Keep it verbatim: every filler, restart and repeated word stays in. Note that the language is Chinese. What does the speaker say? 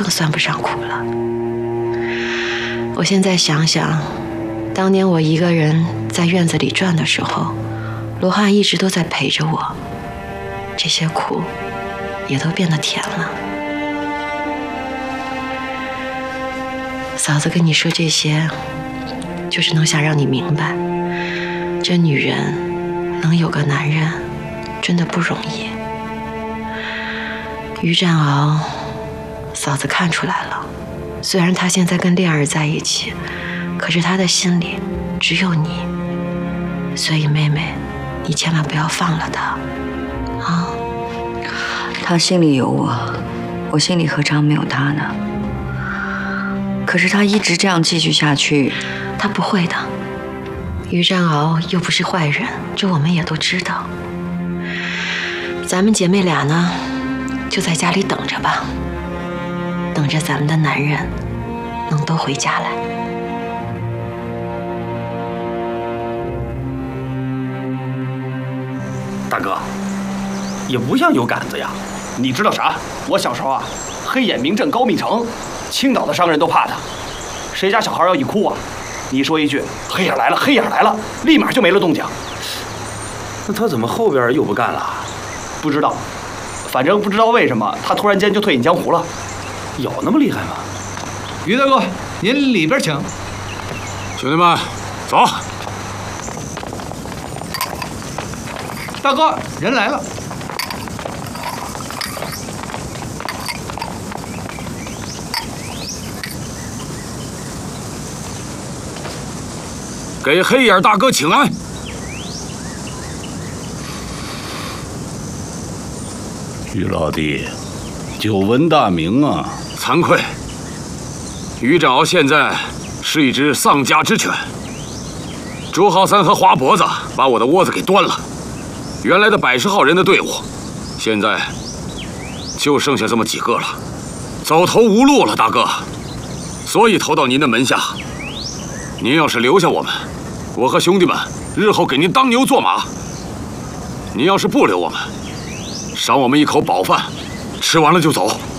更算不上苦了。我现在想想，当年我一个人在院子里转的时候，罗汉一直都在陪着我，这些苦也都变得甜了。嫂子跟你说这些，就是能想让你明白，这女人能有个男人真的不容易。于占鳌，嫂子看出来了，虽然他现在跟恋儿在一起，可是他的心里只有你，所以妹妹，你千万不要放了他啊！ 他心里有我，我心里何尝没有他呢？可是他一直这样继续下去， 他不会的。于占鳌又不是坏人，这我们也都知道。咱们姐妹俩呢，就在家里等着吧，等着咱们的男人能都回家来。 大哥，也不像有杆子呀。你知道啥？我小时候啊，黑眼名震高密城，青岛的商人都怕他。谁家小孩要一哭啊，你说一句黑眼来了，黑眼来了，立马就没了动静。 那他怎么后边又不干了？ 不知道，反正不知道为什么他突然间就退隐江湖了。 有那么厉害吗？ 于大哥，您里边请。 兄弟们，走。 大哥，人来了。 给黑眼大哥请安。 于老弟，久闻大名啊！ 惭愧，于占鳌现在是一只丧家之犬。朱浩三和花脖子把我的窝子给端了，原来的百十号人的队伍，现在就剩下这么几个了，走投无路了，大哥。所以投到您的门下。您要是留下我们，我和兄弟们日后给您当牛做马；您要是不留我们，赏我们一口饱饭，吃完了就走。